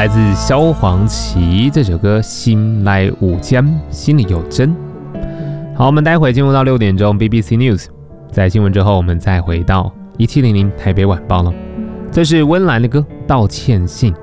来自萧煌奇这首歌《心来有针》，心里有针。好，我们待会进入到6点钟 BBC News， 在新闻之后，我们再回到1700台北晚报了。这是温岚的歌《道歉信》。